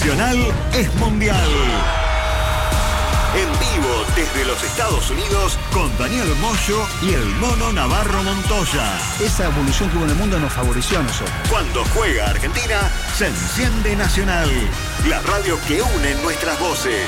Nacional es mundial. En vivo desde los Estados Unidos con Daniel Moyo y el Mono Navarro Montoya. Esa evolución que hubo en el mundo nos favoreció a nosotros. Cuando juega Argentina, se enciende Nacional, la radio que une nuestras voces.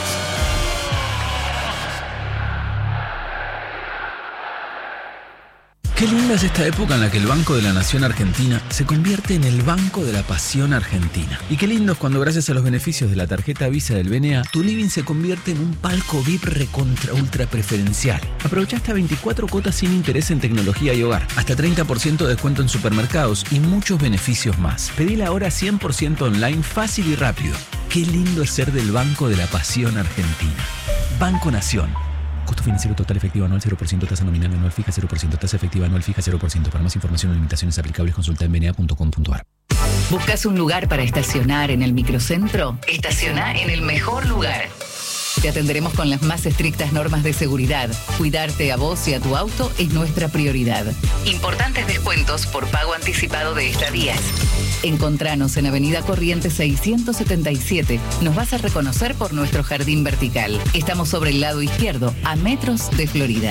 Qué linda es esta época en la que el Banco de la Nación Argentina se convierte en el Banco de la Pasión Argentina. Y qué lindo es cuando, gracias a los beneficios de la tarjeta Visa del BNA, tu living se convierte en un palco VIP recontra ultra preferencial. Aprovecha hasta 24 cuotas sin interés en tecnología y hogar, hasta 30% de descuento en supermercados y muchos beneficios más. Pedila ahora 100% online, fácil y rápido. Qué lindo es ser del Banco de la Pasión Argentina. Banco Nación. Costo financiero total efectivo anual 0%, tasa nominal anual fija 0%, tasa efectiva anual fija 0%. Para más información o limitaciones aplicables, consulta en bna.com.ar. ¿Buscas un lugar para estacionar en el microcentro? Estaciona en el mejor lugar. Te atenderemos con las más estrictas normas de seguridad. Cuidarte a vos y a tu auto es nuestra prioridad. Importantes descuentos por pago anticipado de estadías. Encontranos en Avenida Corrientes 677. Nos vas a reconocer por nuestro jardín vertical. Estamos sobre el lado izquierdo, a metros de Florida.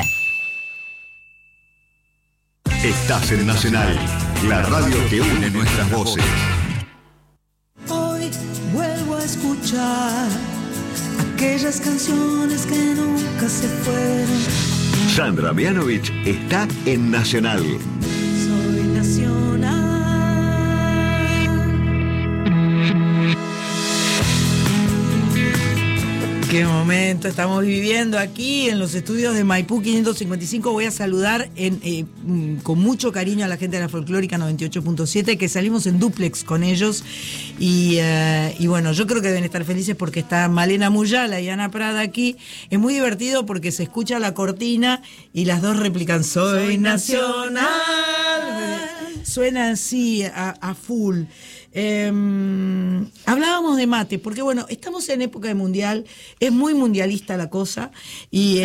Estás en Nacional, la radio que une nuestras voces. Hoy vuelvo a escuchar aquellas canciones que nunca se fueron. Sandra Mianovich está en Nacional. Soy Nacional. Qué momento estamos viviendo aquí en los estudios de Maipú 555. Voy a saludar con mucho cariño a la gente de la Folclórica 98.7, que salimos en dúplex con ellos. Y bueno, yo creo que deben estar felices porque está Malena Muyala y Ana Prada aquí. Es muy divertido porque se escucha la cortina y las dos replican Soy Nacional. Suena así a full. Hablábamos de mate, porque bueno, estamos en época de mundial, es muy mundialista la cosa, y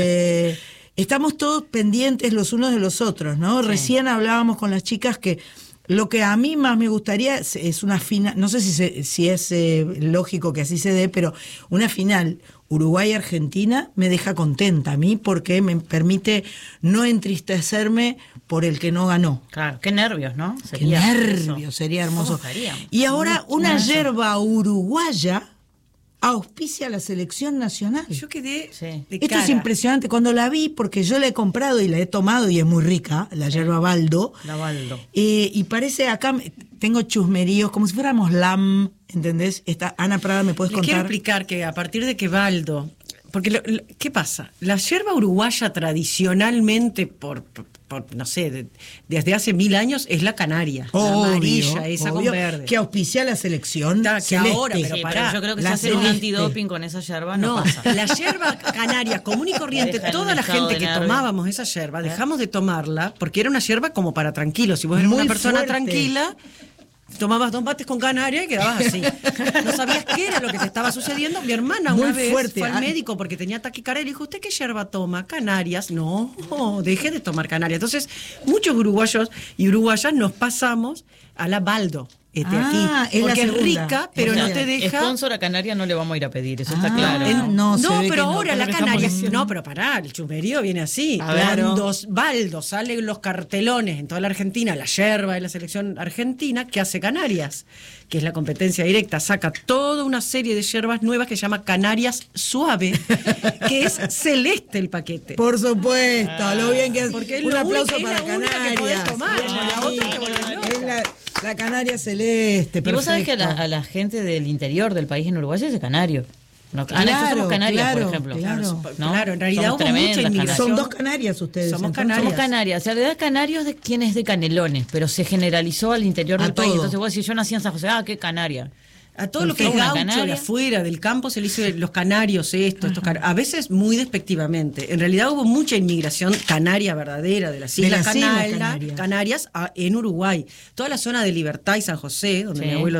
estamos todos pendientes los unos de los otros, ¿no? Sí. Recién hablábamos con las chicas que lo que a mí más me gustaría es una final, no sé si es lógico que así se dé, pero una final Uruguay-Argentina me deja contenta a mí porque me permite no entristecerme por el que no ganó. Claro, qué nervios, ¿no? Qué nervios, sería hermoso. Y ahora una yerba uruguaya auspicia la selección nacional. Yo quedé de Esto cara. es impresionante. Cuando la vi, porque yo la he comprado y la he tomado y es muy rica, la yerba Baldo. La Baldo. Y parece acá, tengo chusmeríos, como si fuéramos LAM, ¿entendés? Ana Prada, ¿me puedes contar? Quiero explicar que a partir de que Baldo... Porque, ¿qué pasa? La yerba uruguaya tradicionalmente, por no sé, desde hace 1000 años, es la canaria. Obvio, la amarilla, esa obvio, con verde. Que auspicia la selección Que celeste. ahora, pero pará. Yo creo que La si hacen un celeste. antidoping con esa yerba no pasa. La yerba canaria común y corriente, Deja en toda un la estado gente de que nervio. tomábamos esa yerba, dejamos de tomarla porque era una yerba como para tranquilo. Si vos eras Muy una persona fuerte. tranquila, tomabas 2 mates con canaria y quedabas así. No sabías qué era lo que te estaba sucediendo. Mi hermana Muy una vez fuerte. fue al médico porque tenía taquicardia y le dijo, ¿usted qué yerba toma? Canarias. No, dejé de tomar canarias. Entonces, muchos uruguayos y uruguayas nos pasamos a la Baldo. Aquí, es la porque es segunda. rica, pero no te deja... Sponsor a Canaria no le vamos a ir a pedir, eso está claro. No, se ve que pero no, ahora por la lo que canaria... estamos No, pero pará, el chumerío viene así. A ver. Cuando Baldo salen los cartelones en toda la Argentina, la yerba de la selección argentina, ¿qué hace Canarias? Que es la competencia directa, saca toda una serie de yerbas nuevas que se llama Canarias Suave, que es celeste el paquete. Por supuesto, lo bien que Porque es un lo aplauso único- es para la única que podés Canarias. tomar, Bien la ahí. otra te vuelve loca. Es la canaria celeste, Y vos sabés que perfecto. a la gente del interior del país en Uruguay es de canario. No, Claro, nosotros somos canarias, claro, por ejemplo. claro. ¿No? Claro, en realidad Somos hubo mucha tremendas inmigración. Son 2 canarias ustedes. Somos entonces. canarias. Somos canarias. O sea, en realidad Canarios de quien es de Canelones, pero se generalizó al interior A del país. todo. Entonces vos decís, yo nací en San José, qué Canaria. A todo lo que es Una gaucho de canaria. afuera, del campo, se le hizo los canarios a veces muy despectivamente. En realidad hubo mucha inmigración canaria verdadera de las Islas las Islas Canarias en Uruguay. Toda la zona de Libertad y San José, donde Sí. mi abuelo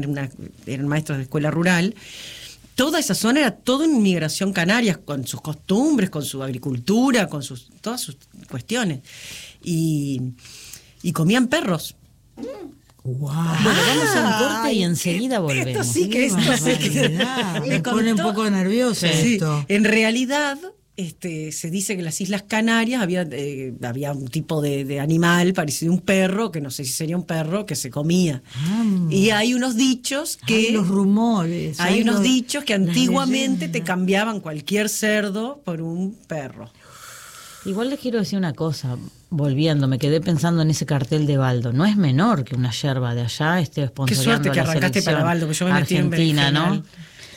eran maestros de escuela rural, toda esa zona era toda inmigración canaria, con sus costumbres, con su agricultura, con todas sus cuestiones. Y comían perros. Wow. Bueno, vamos a un corte y enseguida volvemos. Esto sí que es... Me pone un poco nerviosa esto. En realidad... se dice que en las Islas Canarias había un tipo de animal parecido a un perro, que no sé si sería un perro, que se comía. Y hay unos dichos que... Hay los rumores. Hay unos dichos que antiguamente leyendas. te cambiaban cualquier cerdo por un perro. Igual les quiero decir una cosa, volviendo, me quedé pensando en ese cartel de Baldo. No es menor que una yerba de allá esté Qué sponsoreando suerte que a la arrancaste selección para Baldo, que yo me metí en argentina, ¿no? berenjenal.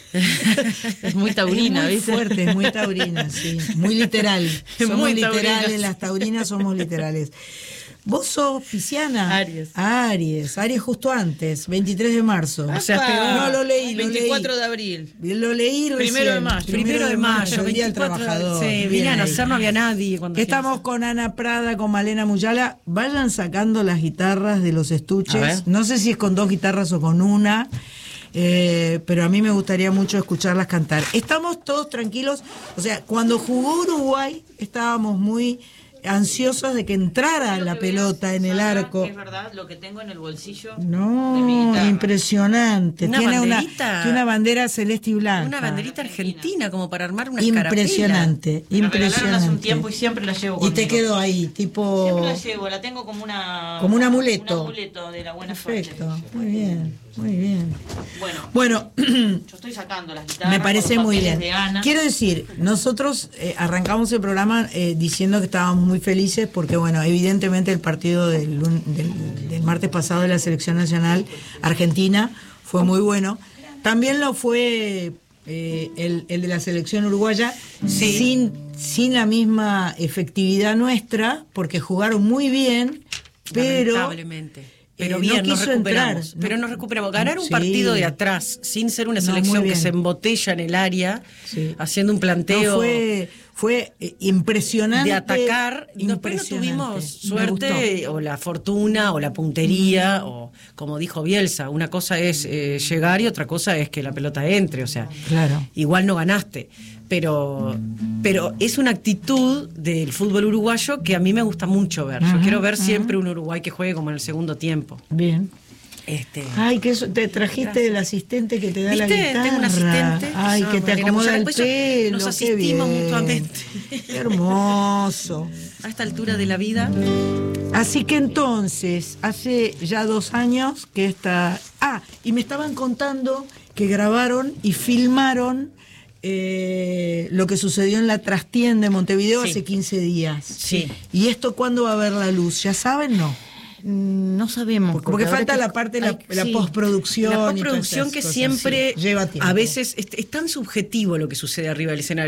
Es muy taurina, es muy ¿viste? fuerte, es muy taurina, sí. Muy literal. Es Somos muy literales, taurina. las taurinas somos literales. Vos sos pisciana. Aries justo antes, 23 de marzo. O sea, peor. No lo leí, 24 de abril. Lo leí recién. Primero de mayo. Primero de mayo, el Día del 24, Trabajador. sí, Bien vine a ahí. nacer, no había nadie. Cuando Estamos con Ana Prada, con Malena Muyala. Vayan sacando las guitarras de los A estuches. ver. No sé si es con 2 guitarras o con una. Pero a mí me gustaría mucho escucharlas cantar. Estamos todos tranquilos. O sea, cuando jugó Uruguay, estábamos muy ansiosos de que entrara la pelota en el arco. Es verdad, lo que tengo en el bolsillo. No, impresionante. Una Tiene banderita. una bandera celeste y blanca. Una banderita argentina, como para armar una Impresionante, Me la regalaron hace un impresionante. tiempo y siempre la llevo Y conmigo. te quedó ahí, tipo... Siempre la llevo, la tengo como una... Como un amuleto. Un amuleto de la buena Perfecto, suerte. muy bien, muy bien. Bueno, Bueno, yo estoy sacando las guitarras. me parece con muy papeles bien. de Ana. Quiero decir, nosotros arrancamos el programa diciendo que estábamos muy felices porque, bueno, evidentemente el partido del martes pasado de la Selección Nacional Argentina fue muy bueno. También lo fue el de la Selección Uruguaya, sin la misma efectividad nuestra, porque jugaron muy bien, pero... Lamentablemente. Pero no bien, nos quiso recuperamos. entrar. Pero nos recuperamos. Ganar un Sí. partido de atrás, sin ser una No, selección muy que bien. se embotella en el área, Sí. haciendo un planteo No, fue impresionante. de atacar. Después no impresionante. tuvimos Me suerte, o la fortuna, o la puntería, o como dijo Bielsa, una cosa es llegar y otra cosa es que la pelota entre. O sea, Claro. igual no ganaste. Pero es una actitud del fútbol uruguayo que a mí me gusta mucho ver. Yo quiero ver siempre un Uruguay que juegue como en el segundo tiempo. Bien. Ay, que eso, te trajiste el asistente que te da la ¿Viste? guitarra. Tengo un asistente. Ay, que te Mariana acomoda Muyala. el Después pelo. nos qué asistimos bien. mutuamente. Qué hermoso. A esta altura de la vida. Así que entonces, hace ya 2 años que esta... y me estaban contando que grabaron y filmaron lo que sucedió en la trastienda de Montevideo Sí. hace 15 días. Sí. ¿Y esto cuándo va a ver la luz? ¿Ya saben, no? No sabemos. Porque ahora falta que- la parte de la sí. postproducción. La y todas postproducción esas que cosas, siempre, sí. Lleva tiempo. a veces, es tan subjetivo lo que sucede arriba del escenario.